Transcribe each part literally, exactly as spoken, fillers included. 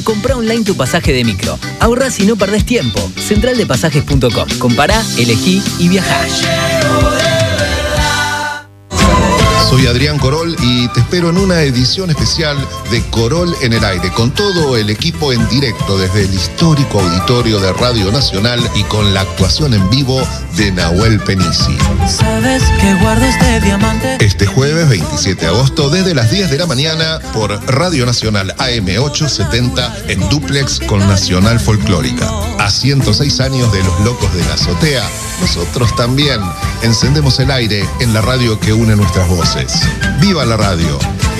Comprá online tu pasaje de micro. Ahorrás y no perdés tiempo. central de pasajes punto com. Compará, elegí y viajá. Soy Adrián Corol y te espero en una edición especial de Corol en el Aire, con todo el equipo en directo desde el histórico auditorio de Radio Nacional y con la actuación en vivo de Nahuel Penisi. ¿Sabes que guardo este diamante? Este jueves veintisiete de agosto desde las diez de la mañana por Radio Nacional A M ochocientos setenta en dúplex con Nacional Folclórica. A ciento seis años de Los Locos de la Azotea, nosotros también encendemos el aire en la radio que une nuestras voces. ¡Viva la radio!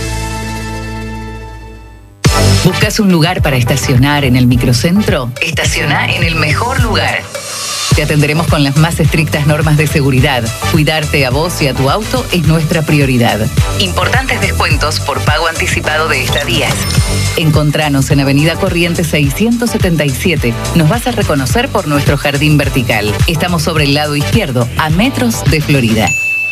¿Buscas un lugar para estacionar en el microcentro? Estaciona en el mejor lugar. Te atenderemos con las más estrictas normas de seguridad. Cuidarte a vos y a tu auto es nuestra prioridad. Importantes descuentos por pago anticipado de estadías. Encontranos en Avenida Corrientes seiscientos setenta y siete. Nos vas a reconocer por nuestro jardín vertical. Estamos sobre el lado izquierdo, a metros de Florida.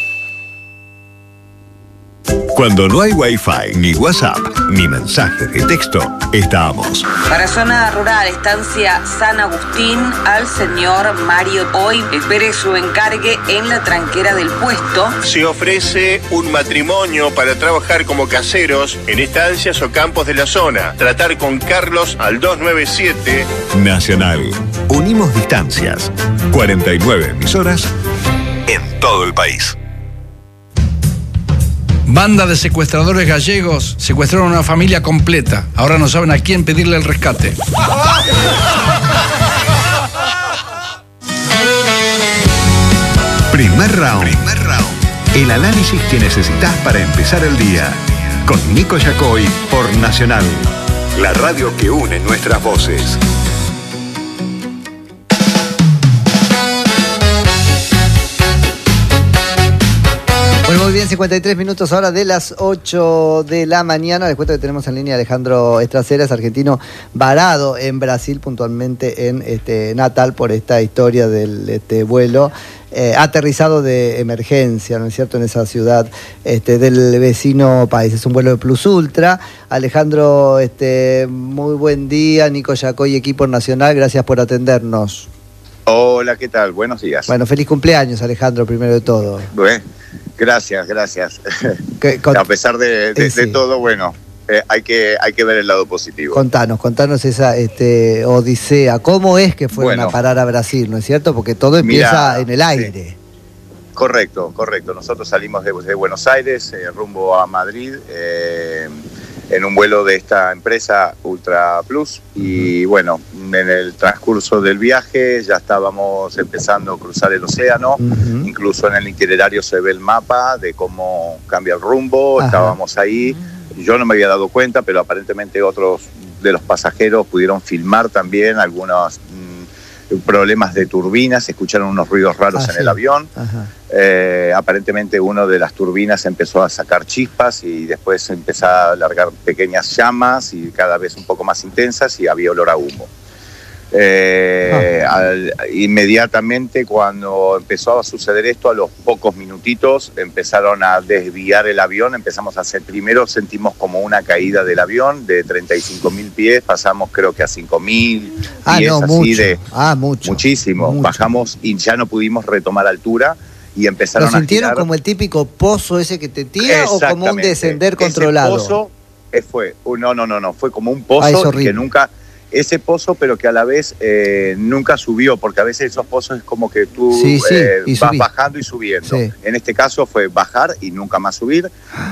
Cuando no hay Wi-Fi, ni WhatsApp, ni mensaje de texto, estamos. Para zona rural, estancia San Agustín, al señor Mario Hoy. Espere su encargue en la tranquera del puesto. Se ofrece un matrimonio para trabajar como caseros en estancias o campos de la zona. Tratar con Carlos al dos nueve siete. Nacional. Unimos distancias. cuarenta y nueve emisoras en todo el país. Banda de secuestradores gallegos secuestraron a una familia completa. Ahora no saben a quién pedirle el rescate. Primer round. Primer round. El análisis que necesitas para empezar el día. Con Nico Yacoy por Nacional. La radio que une nuestras voces. Bueno, muy bien, cincuenta y tres minutos ahora de las ocho de la mañana. Les cuento que tenemos en línea a Alejandro Estraceras, argentino varado en Brasil, puntualmente en este, Natal, por esta historia del este, vuelo eh, aterrizado de emergencia, ¿no es cierto?, en esa ciudad este, del vecino país. Es un vuelo de Plus Ultra. Alejandro, este, muy buen día. Nico Yacoy, equipo nacional, gracias por atendernos. Hola, ¿qué tal? Buenos días. Bueno, feliz cumpleaños, Alejandro, primero de todo. Bueno, gracias, gracias. Con... A pesar de, de, sí. de todo, bueno, eh, hay que hay que ver el lado positivo. Contanos, contanos esa este, odisea. ¿Cómo es que fueron bueno, a parar a Brasil, no es cierto? Porque todo empieza mirá, en el aire. Sí. Correcto, correcto. Nosotros salimos de, de Buenos Aires, eh, rumbo a Madrid, eh, en un vuelo de esta empresa Ultra Plus. Y bueno, en el transcurso del viaje ya estábamos empezando a cruzar el océano. Uh-huh. Incluso en el itinerario se ve el mapa de cómo cambia el rumbo. Ajá. Estábamos ahí. Yo no me había dado cuenta, pero aparentemente otros de los pasajeros pudieron filmar también algunos mmm, problemas de turbinas. Se escucharon unos ruidos raros ah, en sí. el avión. Eh, aparentemente una de las turbinas empezó a sacar chispas y después empezó a largar pequeñas llamas y cada vez un poco más intensas y había olor a humo. Eh, ah. al, inmediatamente cuando empezó a suceder esto, a los pocos minutitos empezaron a desviar el avión. Empezamos a hacer, primero sentimos como una caída del avión de treinta y cinco mil pies, pasamos creo que a cinco mil ah, pies, no, así mucho. de ah, mucho. muchísimo. Mucho. Bajamos y ya no pudimos retomar altura. Y empezaron ¿Lo sintieron a girar. Como el típico pozo ese que te tira o como un descender controlado? Ese pozo fue, no, no, no, no, fue como un pozo ah, que nunca, ese pozo, pero que a la vez eh, nunca subió, porque a veces esos pozos es como que tú sí, sí, eh, vas subí. bajando y subiendo. Sí. En este caso fue bajar y nunca más subir.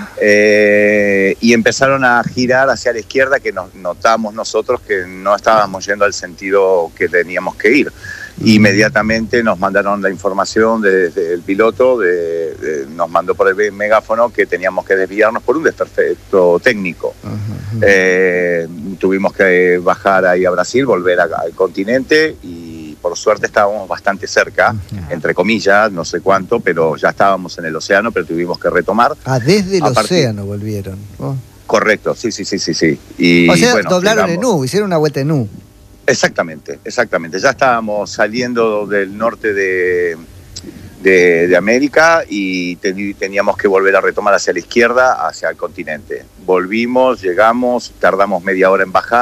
Eh, y empezaron a girar hacia la izquierda, que nos notamos nosotros que no estábamos yendo al sentido que teníamos que ir. Inmediatamente nos mandaron la información desde de, de el piloto, de, de, nos mandó por el megáfono que teníamos que desviarnos por un desperfecto técnico. Uh-huh, uh-huh. Eh, tuvimos que bajar ahí a Brasil, volver a, al continente y por suerte estábamos bastante cerca, uh-huh. entre comillas, no sé cuánto, pero ya estábamos en el océano, pero tuvimos que retomar. Ah, desde el a partir... océano volvieron. Oh. Correcto, sí, sí, sí, sí, sí. Y, o sea, bueno, doblaron llegamos. en U, hicieron una vuelta en U. Exactamente, exactamente. Ya estábamos saliendo del norte de, de, de América y ten, teníamos que volver a retomar hacia la izquierda, hacia el continente. Volvimos, llegamos, tardamos media hora en bajar,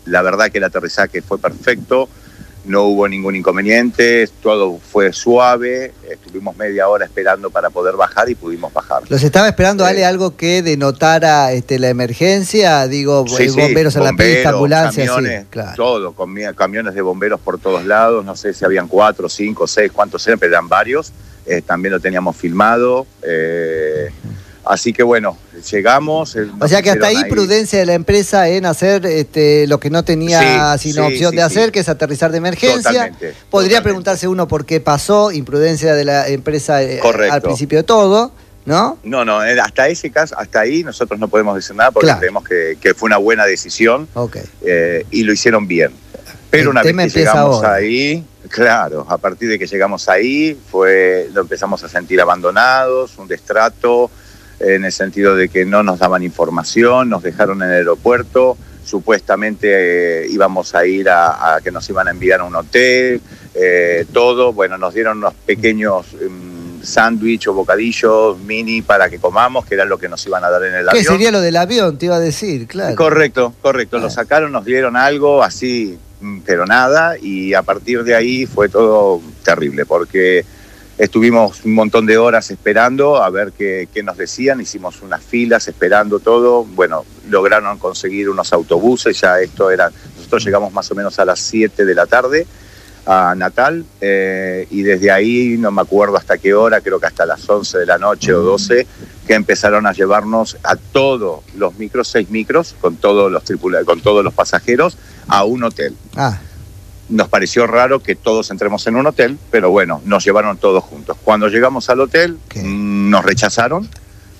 La verdad que el aterrizaje fue perfecto, no hubo ningún inconveniente, todo fue suave, estuvimos media hora esperando para poder bajar y pudimos bajar. ¿Los estaba esperando, Eh, Ale, algo que denotara este, la emergencia? Digo, Sí, sí, bomberos en la pista, ambulancias, camiones, sí, claro. todo, comi- camiones de bomberos por todos lados, no sé si habían cuatro, cinco, seis, cuántos eran, pero eran varios, eh, también lo teníamos filmado, eh, así que bueno, llegamos. eh, O nos sea que hasta ahí, hicieron prudencia de la empresa en hacer este, lo que no tenía Sí, sino sí, opción sí, de hacer, sí. que es aterrizar de emergencia. Totalmente, Podría totalmente. preguntarse uno por qué pasó, imprudencia de la empresa eh, Correcto. al principio de todo, ¿no? No, no, eh, hasta ese caso, hasta ahí nosotros no podemos decir nada porque Claro. creemos que, que fue una buena decisión Ok. eh, y lo hicieron bien. Pero El una vez tema que empieza llegamos ahora. ahí, claro, a partir de que llegamos ahí, fue, lo empezamos a sentir abandonados, un destrato, en el sentido de que no nos daban información, nos dejaron en el aeropuerto, supuestamente eh, íbamos a ir a, a que nos iban a enviar a un hotel, eh, todo, bueno, nos dieron unos pequeños um, sándwich o bocadillos mini para que comamos, que era lo que nos iban a dar en el ¿Qué avión. sería lo del avión? Te iba a decir, claro. Correcto, correcto. Ah. Lo sacaron, nos dieron algo así, mm, pero nada, y a partir de ahí fue todo terrible, porque estuvimos un montón de horas esperando a ver qué, qué nos decían, hicimos unas filas esperando todo, bueno, lograron conseguir unos autobuses, ya esto era, nosotros llegamos más o menos a las siete de la tarde a Natal, eh, y desde ahí no me acuerdo hasta qué hora, creo que hasta las once de la noche o doce, que empezaron a llevarnos a todos los micros, seis micros, con todos los tripula- con todos los pasajeros, a un hotel. Ah, Nos pareció raro que todos entremos en un hotel, pero bueno, nos llevaron todos juntos. Cuando llegamos al hotel, ¿Qué? mm, nos rechazaron,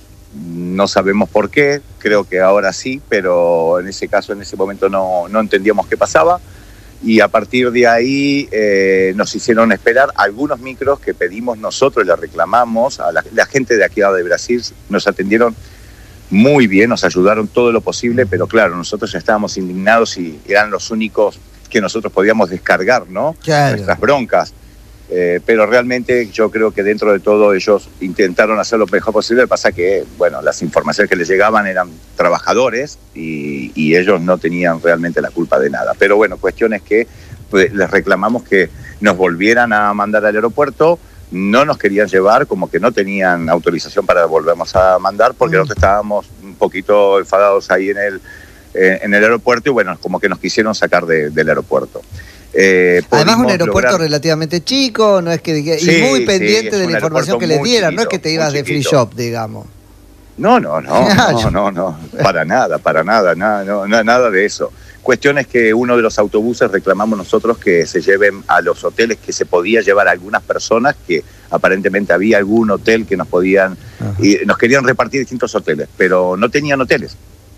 no sabemos por qué, creo que ahora sí, pero en ese caso, en ese momento no, no entendíamos qué pasaba. Y a partir de ahí eh, nos hicieron esperar algunos micros que pedimos nosotros, le reclamamos a la, la gente de aquí de Brasil, nos atendieron muy bien, nos ayudaron todo lo posible, pero claro, nosotros ya estábamos indignados y eran los únicos que nosotros podíamos descargar, ¿no? Claro. Nuestras broncas. Eh, pero realmente yo creo que dentro de todo ellos intentaron hacer lo mejor posible. Lo que pasa que, bueno, las informaciones que les llegaban eran trabajadores y, y ellos no tenían realmente la culpa de nada. Pero bueno, cuestión es que pues, les reclamamos que nos volvieran a mandar al aeropuerto. No nos querían llevar, como que no tenían autorización para volvernos a mandar, porque Mm. nosotros estábamos un poquito enfadados ahí en el, eh, en el aeropuerto y bueno, como que nos quisieron sacar de- del aeropuerto. Eh, además un pudimos aeropuerto lograr- relativamente chico, no es que y Sí, muy sí, pendiente es de un la información aeropuerto que les muy dieran, no es chiquito, que te muy ibas de free chiquito. shop, digamos. No, no, no, Claro. no, no, no, para nada, para nada, nada, no, na- nada de eso. Cuestión es que uno de los autobuses reclamamos nosotros que se lleven a los hoteles, que se podía llevar a algunas personas, que aparentemente había algún hotel que nos podían, Ajá. y nos querían repartir distintos hoteles, pero no tenían hoteles.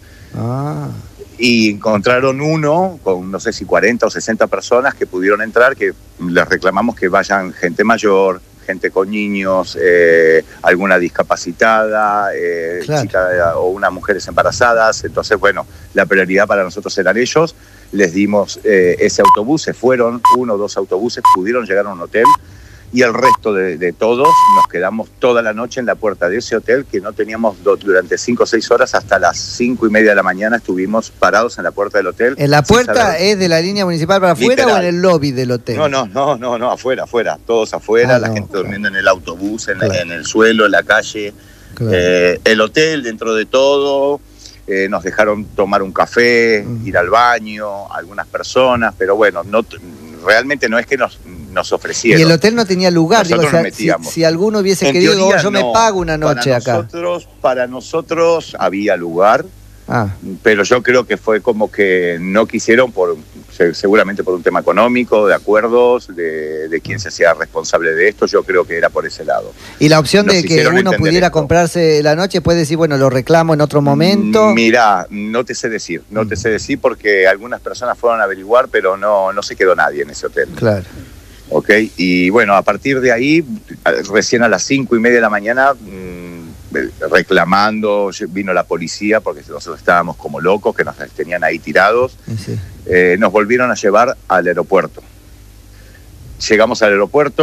Ah, Y encontraron uno con no sé si cuarenta o sesenta personas que pudieron entrar, que les reclamamos que vayan gente mayor, gente con niños, eh, alguna discapacitada, eh, Claro. chica o unas mujeres embarazadas. Entonces, bueno, la prioridad para nosotros eran ellos. Les dimos eh, ese autobús, se fueron uno o dos autobuses, pudieron llegar a un hotel y el resto de, de todos nos quedamos toda la noche en la puerta de ese hotel que no teníamos do- durante cinco o seis horas, hasta las cinco y media de la mañana estuvimos parados en la puerta del hotel. ¿en la sin puerta saber- es de la línea municipal para afuera Literal. o en el lobby del hotel? No, no, no, no, no, afuera, afuera, todos afuera, Ah, la no, gente claro. durmiendo en el autobús, en, la- Claro. en el suelo, en la calle, Claro. eh, el hotel dentro de todo, eh, nos dejaron tomar un café, Mm. ir al baño, algunas personas, pero bueno, no t- realmente no es que nos, nos ofrecieron. Y el hotel no tenía lugar, digo, Nosotros o sea, nos si, metíamos. si alguno hubiese En querido, teoría, oh, yo me no. pago una noche para acá. Nosotros, para nosotros había lugar, Ah, pero yo creo que fue como que no quisieron, por se- seguramente por un tema económico, de acuerdos, de, de quién se hacía responsable de esto, yo creo que era por ese lado. y la opción Nos de que hicieron uno entender pudiera esto. comprarse la noche, puede decir, bueno, lo reclamo en otro momento. Mirá, no te sé decir, no te Mm. sé decir porque algunas personas fueron a averiguar, pero no, no se quedó nadie en ese hotel. Claro. ¿Ok? Y bueno, a partir de ahí, a- recién a las cinco y media de la mañana, mmm, reclamando, vino la policía porque nosotros estábamos como locos, que nos tenían ahí tirados, Sí. eh, nos volvieron a llevar al aeropuerto. Llegamos al aeropuerto,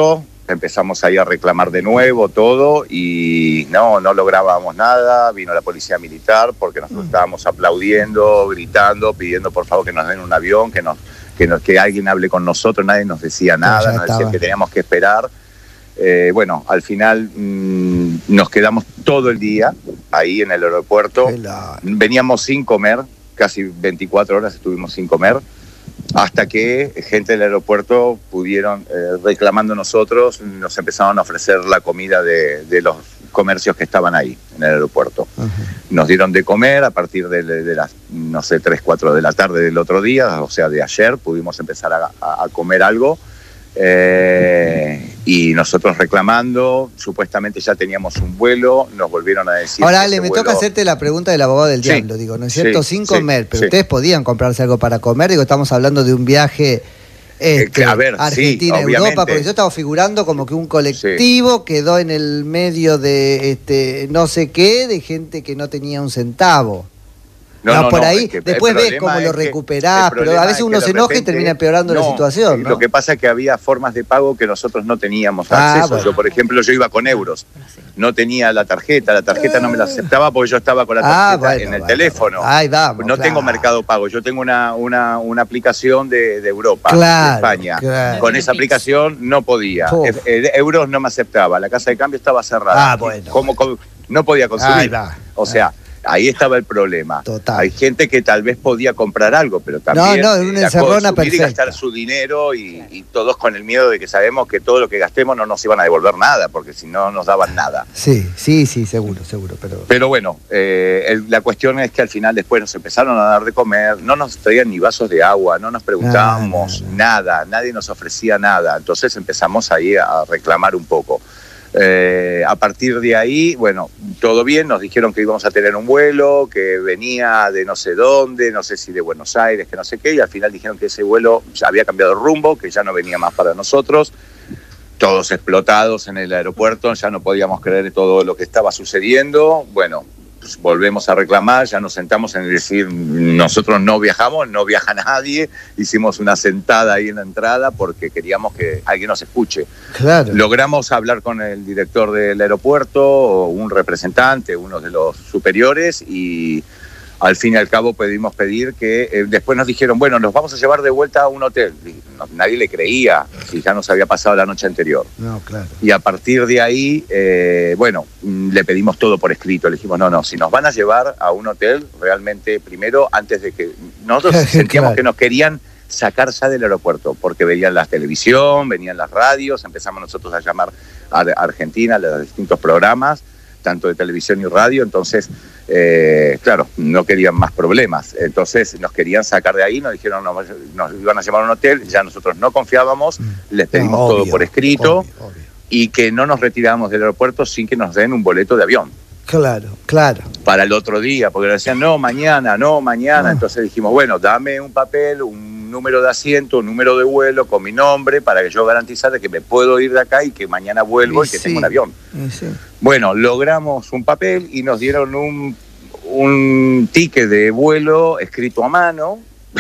empezamos ahí a reclamar de nuevo todo y no, no lográbamos nada. Vino la policía militar porque nosotros estábamos aplaudiendo, gritando, pidiendo por favor que nos den un avión, que, nos, que, nos, que alguien hable con nosotros. Nadie nos decía nada, nos decían que teníamos que esperar. Eh, bueno, al final mmm, nos quedamos todo el día ahí en el aeropuerto. Veníamos sin comer, casi veinticuatro horas estuvimos sin comer, hasta que gente del aeropuerto pudieron, eh, reclamando nosotros, nos empezaron a ofrecer la comida de, de los comercios que estaban ahí en el aeropuerto. Uh-huh. Nos dieron de comer a partir de, de las, no sé, tres, cuatro de la tarde del otro día, o sea, de ayer, pudimos empezar a, a, a comer algo. Eh, y nosotros reclamando, supuestamente ya teníamos un vuelo, nos volvieron a decir... Ahora, Ale, me vuelo... toca hacerte la pregunta del abogado del sí, diablo, digo, ¿no es cierto? Sí, Sin comer, sí, pero sí. Ustedes podían comprarse algo para comer, digo, estamos hablando de un viaje... Este, a ver, Argentina, sí, Europa, porque yo estaba figurando como que un colectivo sí. quedó en el medio de este no sé qué, de gente que no tenía un centavo. No, no, no por no, ahí, es que después ves cómo lo recuperás, pero a veces uno se enoja y termina empeorando no, la situación, ¿no? Lo que pasa es que había formas de pago que nosotros no teníamos ah, acceso. Bueno. Yo, por ejemplo, yo iba con euros, no tenía la tarjeta, la tarjeta no me la aceptaba porque yo estaba con la tarjeta ah, bueno, en el bueno, teléfono. Ahí vamos, no claro. tengo Mercado Pago, yo tengo una, una, una aplicación de, de Europa, claro, de España. Claro. Con esa aplicación no podía, eh, euros no me aceptaba, la casa de cambio estaba cerrada. Ah, bueno. ¿Cómo, cómo, no podía consumir, o sea... Ahí estaba el problema. Total. Hay gente que tal vez podía comprar algo, pero también no, no, una encerrona consumir y gastar su dinero y, y todos con el miedo de que sabemos que todo lo que gastemos no nos iban a devolver nada, porque si no nos daban nada. Sí, sí, sí, seguro, seguro. Pero, pero bueno, eh, el, la cuestión es que al final después nos empezaron a dar de comer, no nos traían ni vasos de agua, no nos preguntábamos ah, no, no. nada, nadie nos ofrecía nada. Entonces empezamos ahí a reclamar un poco. Eh, a partir de ahí, bueno, todo bien, nos dijeron que íbamos a tener un vuelo, que venía de no sé dónde, no sé si de Buenos Aires, que no sé qué, y al final dijeron que ese vuelo ya había cambiado de rumbo, que ya no venía más para nosotros, todos explotados en el aeropuerto, ya no podíamos creer todo lo que estaba sucediendo. Bueno, pues volvemos a reclamar, ya nos sentamos en decir, nosotros no viajamos, no viaja nadie, hicimos una sentada ahí en la entrada porque queríamos que alguien nos escuche. Claro. Logramos hablar con el director del aeropuerto, un representante, uno de los superiores, y al fin y al cabo pudimos pedir que, eh, después nos dijeron, bueno, nos vamos a llevar de vuelta a un hotel. Y no, nadie le creía, si ya nos había pasado la noche anterior. No, claro. Y a partir de ahí, eh, bueno, le pedimos todo por escrito. Le dijimos, no, no, si nos van a llevar a un hotel, realmente, primero, antes de que... Nosotros sentíamos claro. que nos querían sacar ya del aeropuerto, porque veían la televisión, venían las radios, empezamos nosotros a llamar a Argentina, a los distintos programas, tanto de televisión y radio, entonces, eh, claro, no querían más problemas. Entonces nos querían sacar de ahí, nos dijeron, no, nos iban a llevar a un hotel, ya nosotros no confiábamos, les pedimos no, obvio, todo por escrito, obvio, obvio. Y que no nos retirábamos del aeropuerto sin que nos den un boleto de avión. Claro, claro. Para el otro día, porque decían, no, mañana, no, mañana. Ah. Entonces dijimos, bueno, dame un papel, un número de asiento, un número de vuelo con mi nombre para que yo garantizara que me puedo ir de acá y que mañana vuelvo y, y que sí. tengo un avión. Y sí. Bueno, logramos un papel y nos dieron un, un ticket de vuelo escrito a mano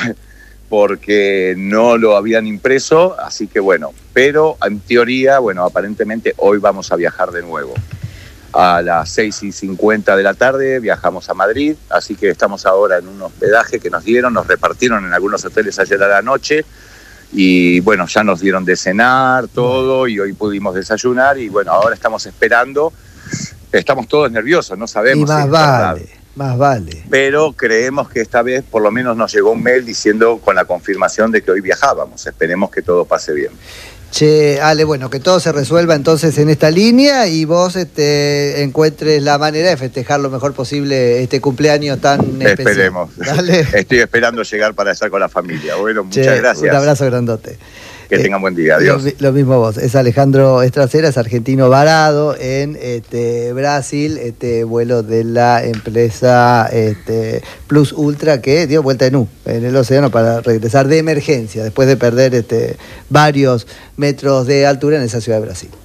porque no lo habían impreso, así que bueno, pero en teoría, bueno, aparentemente hoy vamos a viajar de nuevo. A las seis y cincuenta de la tarde viajamos a Madrid, así que estamos ahora en un hospedaje que nos dieron, nos repartieron en algunos hoteles ayer a la noche y bueno, ya nos dieron de cenar todo y hoy pudimos desayunar y bueno, ahora estamos esperando, estamos todos nerviosos, no sabemos. Y más si vale, más vale. Pero creemos que esta vez por lo menos nos llegó un mail diciendo con la confirmación de que hoy viajábamos, esperemos que todo pase bien. Che, Ale, bueno, que todo se resuelva entonces en esta línea y vos este, encuentres la manera de festejar lo mejor posible este cumpleaños tan especial. Esperemos. Dale. Estoy esperando llegar para estar con la familia. Bueno, muchas che, gracias. Un abrazo grandote. Que tengan buen día, adiós. Lo, lo mismo vos, es Alejandro Estracera, es argentino varado en este, Brasil, este vuelo de la empresa este, Plus Ultra que dio vuelta en U en el océano para regresar de emergencia después de perder este, varios metros de altura en esa ciudad de Brasil.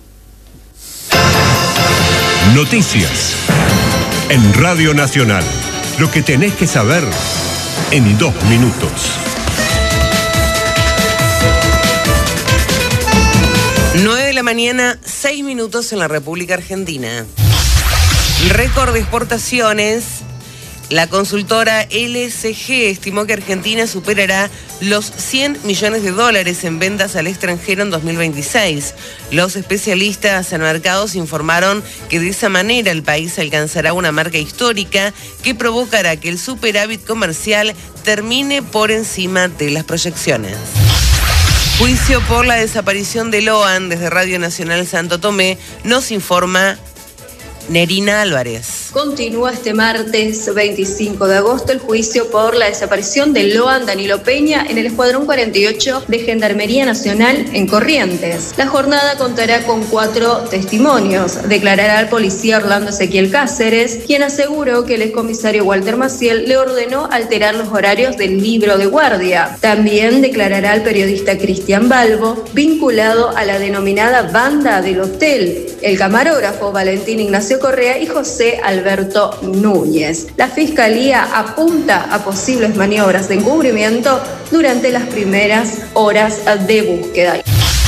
Noticias en Radio Nacional, lo que tenés que saber en dos minutos. nueve de la mañana. mañana, seis minutos en la República Argentina. Récord de exportaciones. La consultora L C G estimó que Argentina superará los cien millones de dólares en ventas al extranjero en dos mil veintiséis. Los especialistas en mercados informaron que de esa manera el país alcanzará una marca histórica que provocará que el superávit comercial termine por encima de las proyecciones. Juicio por la desaparición de Loan. Desde Radio Nacional Santo Tomé nos informa Nerina Álvarez. Continúa este martes veinticinco de agosto el juicio por la desaparición de Loan Danilo Peña en el Escuadrón cuarenta y ocho de Gendarmería Nacional en Corrientes. La jornada contará con cuatro testimonios. Declarará el policía Orlando Ezequiel Cáceres, quien aseguró que el excomisario Walter Maciel le ordenó alterar los horarios del libro de guardia. También declarará el periodista Cristian Balbo, vinculado a la denominada Banda del Hotel, el camarógrafo Valentín Ignacio Correa y José Alberto Núñez. La Fiscalía apunta a posibles maniobras de encubrimiento durante las primeras horas de búsqueda.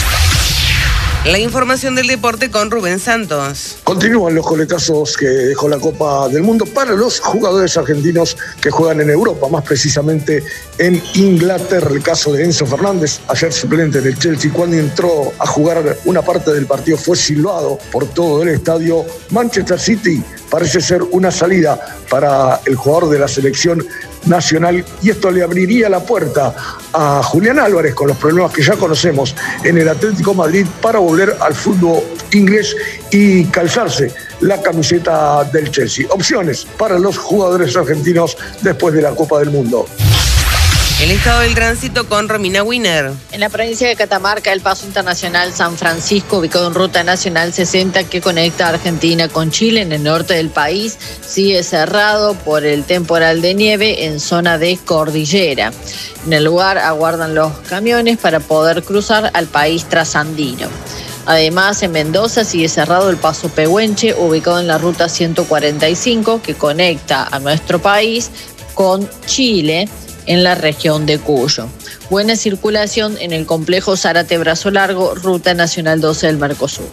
La información del deporte con Rubén Santos. Continúan los coletazos que dejó la Copa del Mundo para los jugadores argentinos que juegan en Europa, más precisamente en Inglaterra. El caso de Enzo Fernández, ayer suplente del Chelsea, cuando entró a jugar una parte del partido fue silbado por todo el estadio. Manchester City parece ser una salida para el jugador de la selección nacional y esto le abriría la puerta a Julián Álvarez con los problemas que ya conocemos en el Atlético Madrid para volver al fútbol inglés y calzarse la camiseta del Chelsea. Opciones para los jugadores argentinos después de la Copa del Mundo. El estado del tránsito con Romina Wiener. En la provincia de Catamarca, el paso internacional San Francisco, ubicado en ruta nacional sesenta que conecta a Argentina con Chile en el norte del país, sigue cerrado por el temporal de nieve en zona de cordillera. En el lugar aguardan los camiones para poder cruzar al país trasandino. Además, en Mendoza sigue cerrado el paso Pehuenche, ubicado en la ruta ciento cuarenta y cinco que conecta a nuestro país con Chile, en la región de Cuyo. Buena circulación en el complejo Zárate Brazo Largo, ruta nacional doce del Mercosur.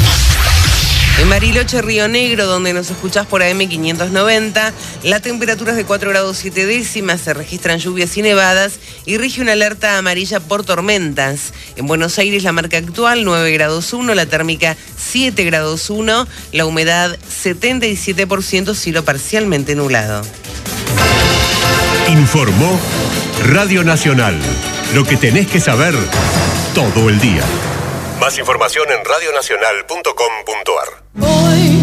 En Bariloche, Río Negro, donde nos escuchás por A M quinientos noventa, la temperatura es de cuatro grados siete décimas, se registran lluvias y nevadas y rige una alerta amarilla por tormentas. En Buenos Aires, la marca actual nueve grados uno, la térmica siete grados uno, la humedad setenta y siete por ciento, cielo parcialmente nublado. Informó Radio Nacional. Lo que tenés que saber todo el día. Más información en radionacional punto com punto ar.